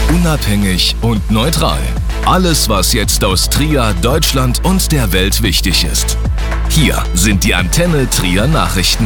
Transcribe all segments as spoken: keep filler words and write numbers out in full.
Unabhängig und neutral. Alles, was jetzt aus Trier, Deutschland und der Welt wichtig ist. Hier sind die Antenne Trier Nachrichten.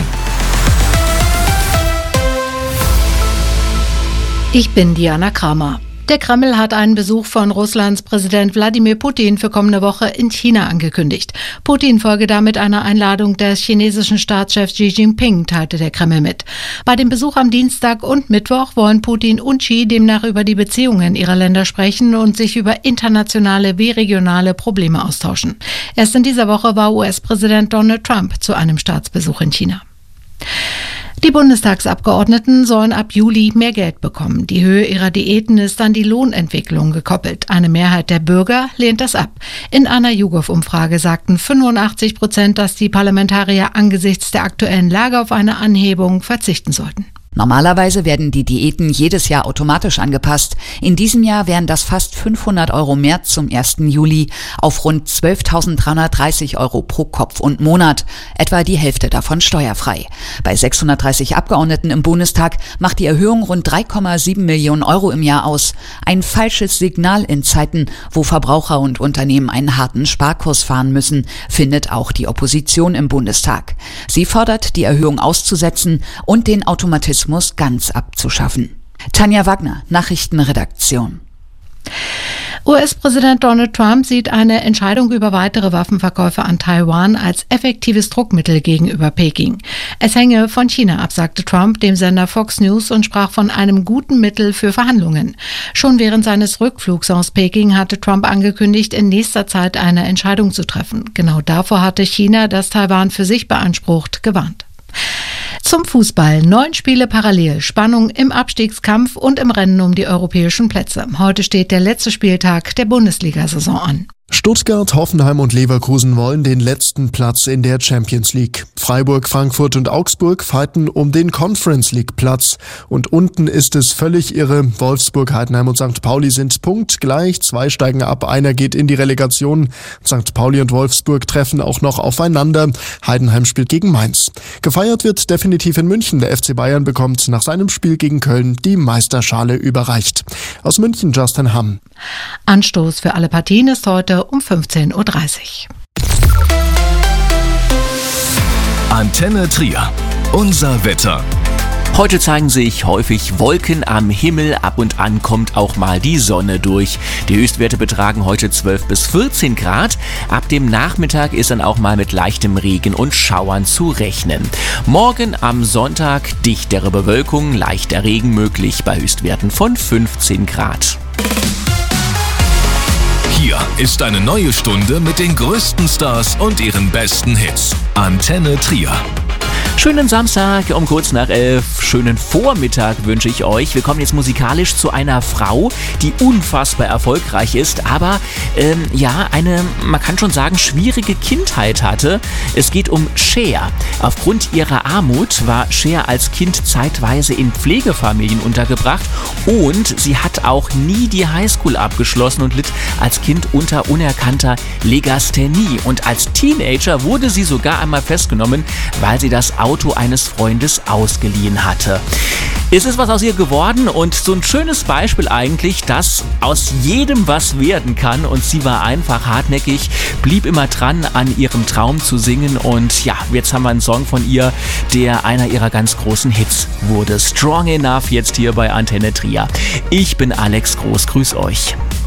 Ich bin Diana Kramer. Der Kreml hat einen Besuch von Russlands Präsident Wladimir Putin für kommende Woche in China angekündigt. Putin folge damit einer Einladung des chinesischen Staatschefs Xi Jinping, teilte der Kreml mit. Bei dem Besuch am Dienstag und Mittwoch wollen Putin und Xi demnach über die Beziehungen ihrer Länder sprechen und sich über internationale wie regionale Probleme austauschen. Erst in dieser Woche war U S-Präsident Donald Trump zu einem Staatsbesuch in China. Die Bundestagsabgeordneten sollen ab Juli mehr Geld bekommen. Die Höhe ihrer Diäten ist an die Lohnentwicklung gekoppelt. Eine Mehrheit der Bürger lehnt das ab. In einer YouGov-Umfrage sagten fünfundachtzig Prozent, dass die Parlamentarier angesichts der aktuellen Lage auf eine Anhebung verzichten sollten. Normalerweise werden die Diäten jedes Jahr automatisch angepasst. In diesem Jahr wären das fast fünfhundert Euro mehr zum ersten Juli auf rund zwölftausenddreihundertdreißig Euro pro Kopf und Monat, etwa die Hälfte davon steuerfrei. Bei sechshundertdreißig Abgeordneten im Bundestag macht die Erhöhung rund drei Komma sieben Millionen Euro im Jahr aus. Ein falsches Signal in Zeiten, wo Verbraucher und Unternehmen einen harten Sparkurs fahren müssen, findet auch die Opposition im Bundestag. Sie fordert, die Erhöhung auszusetzen und den Automatismus ganz abzuschaffen. Tanja Wagner, Nachrichtenredaktion. U S-Präsident Donald Trump sieht eine Entscheidung über weitere Waffenverkäufe an Taiwan als effektives Druckmittel gegenüber Peking. Es hänge von China ab, sagte Trump dem Sender Fox News und sprach von einem guten Mittel für Verhandlungen. Schon während seines Rückflugs aus Peking hatte Trump angekündigt, in nächster Zeit eine Entscheidung zu treffen. Genau davor hatte China, das Taiwan für sich beansprucht, gewarnt. Zum Fußball. Neun Spiele parallel. Spannung im Abstiegskampf und im Rennen um die europäischen Plätze. Heute steht der letzte Spieltag der Bundesliga-Saison an. Stuttgart, Hoffenheim und Leverkusen wollen den letzten Platz in der Champions League. Freiburg, Frankfurt und Augsburg fighten um den Conference League Platz. Und unten ist es völlig irre. Wolfsburg, Heidenheim und Sankt Pauli sind punktgleich. Zwei steigen ab, einer geht in die Relegation. Sankt Pauli und Wolfsburg treffen auch noch aufeinander. Heidenheim spielt gegen Mainz. Gefeiert wird definitiv in München. Der F C Bayern bekommt nach seinem Spiel gegen Köln die Meisterschale überreicht. Aus München Justin Hamm. Anstoß für alle Partien ist heute um fünfzehn Uhr dreißig. Antenne Trier. Unser Wetter. Heute zeigen sich häufig Wolken am Himmel, ab und an kommt auch mal die Sonne durch. Die Höchstwerte betragen heute zwölf bis vierzehn Grad. Ab dem Nachmittag ist dann auch mal mit leichtem Regen und Schauern zu rechnen. Morgen am Sonntag dichtere Bewölkung, leichter Regen möglich bei Höchstwerten von fünfzehn Grad. Hier ist eine neue Stunde mit den größten Stars und ihren besten Hits. Antenne Trier. Schönen Samstag um kurz nach elf, schönen Vormittag wünsche ich euch. Wir kommen jetzt musikalisch zu einer Frau, die unfassbar erfolgreich ist, aber ähm, ja, eine, man kann schon sagen, schwierige Kindheit hatte. Es geht um Cher. Aufgrund ihrer Armut war Cher als Kind zeitweise in Pflegefamilien untergebracht und sie hat auch nie die Highschool abgeschlossen und litt als Kind unter unerkannter Legasthenie. Und als Teenager wurde sie sogar einmal festgenommen, weil sie das Auto eines Freundes ausgeliehen hatte. Es ist was aus ihr geworden und so ein schönes Beispiel eigentlich, dass aus jedem was werden kann, und sie war einfach hartnäckig, blieb immer dran an ihrem Traum zu singen und ja, jetzt haben wir einen Song von ihr, der einer ihrer ganz großen Hits wurde. Strong Enough jetzt hier bei Antenne Trier. Ich bin Alex Groß, grüß euch.